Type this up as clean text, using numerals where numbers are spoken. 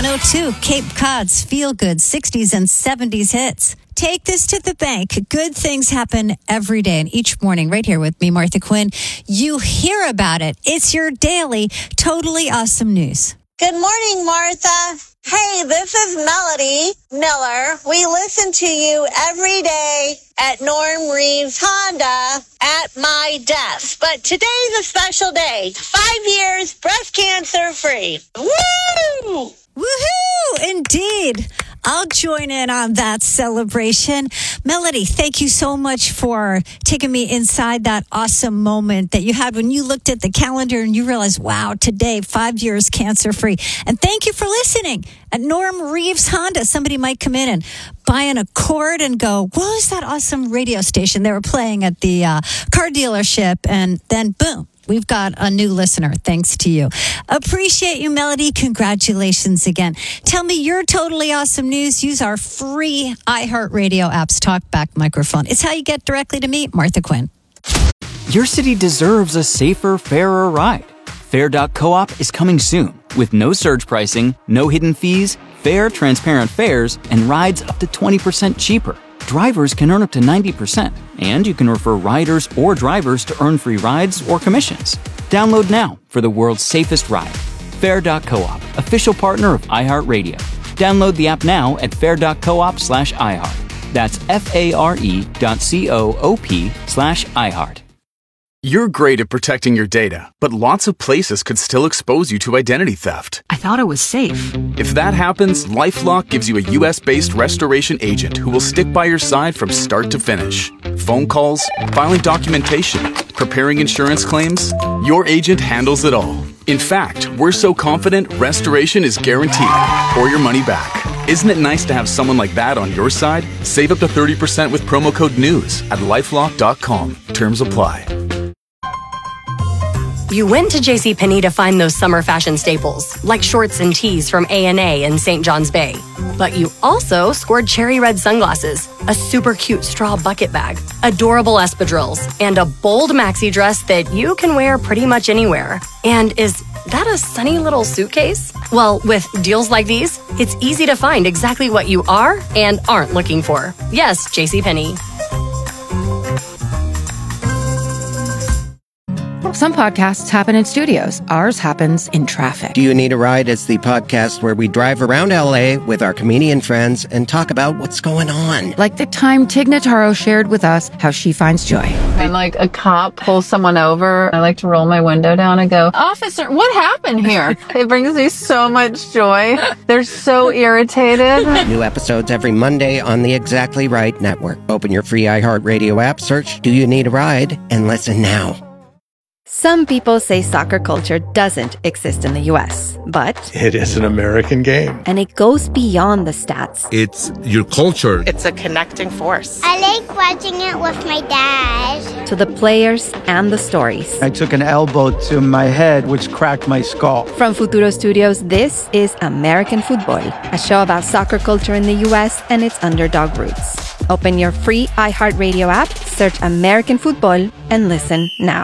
102, Cape Cod's feel-good 60s and 70s hits. Take this to the bank. Good things happen every day and each morning right here with me, Martha Quinn. You hear about it. It's your daily, totally awesome news. Good morning, Martha. Hey, this is Melody Miller. We listen to you every day at Norm Reeves Honda at my desk. But today's a special day. 5 years breast cancer free. Woo! Woohoo! Indeed. I'll join in on that celebration. Melody, thank you so much for taking me inside that awesome moment that you had when you looked at the calendar and you realized, wow, today, 5 years cancer-free. And thank you for listening. At Norm Reeves Honda, somebody might come in and buy an Accord and go, what was that awesome radio station they were playing at the car dealership? And then, boom. We've got a new listener, thanks to you. Appreciate you, Melody. Congratulations again. Tell me your totally awesome news. Use our free iHeartRadio app's TalkBack microphone. It's how you get directly to me, Martha Quinn. Your city deserves a safer, fairer ride. Fair.coop is coming soon with no surge pricing, no hidden fees, fair, transparent fares, and rides up to 20% cheaper. Drivers can earn up to 90%, and you can refer riders or drivers to earn free rides or commissions. Download now for the world's safest ride. Fair.coop, official partner of iHeartRadio. Download the app now at fair.coop/iHeart. That's FARE.coop/iHeart. You're great at protecting your data, but lots of places could still expose you to identity theft. I thought it was safe. If that happens, LifeLock gives you a US-based restoration agent who will stick by your side from start to finish. Phone calls, filing documentation, preparing insurance claims, your agent handles it all. In fact, we're so confident restoration is guaranteed or your money back. Isn't it nice to have someone like that on your side? Save up to 30% with promo code NEWS at LifeLock.com. Terms apply. You went to JCPenney to find those summer fashion staples, like shorts and tees from A&A and St. John's Bay. But you also scored cherry red sunglasses, a super cute straw bucket bag, adorable espadrilles, and a bold maxi dress that you can wear pretty much anywhere. And is that a sunny little suitcase? Well, with deals like these, it's easy to find exactly what you are and aren't looking for. Yes, JCPenney. Some podcasts happen in studios. Ours happens in traffic. Do You Need a Ride is the podcast where we drive around LA with our comedian friends and talk about what's going on. Like the time Tig Notaro shared with us how she finds joy. When like a cop pulls someone over, I like to roll my window down and go, "Officer, what happened here?" It brings me so much joy. They're so irritated. New episodes every Monday on the Exactly Right Network. Open your free iHeartRadio app, search Do You Need a Ride, and listen now. Some people say soccer culture doesn't exist in the U.S., but it is an American game. And it goes beyond the stats. It's your culture. It's a connecting force. I like watching it with my dad. To the players and the stories. I took an elbow to my head, which cracked my skull. From Futuro Studios, this is American Football, a show about soccer culture in the U.S. and its underdog roots. Open your free iHeartRadio app, search American Football, and listen now.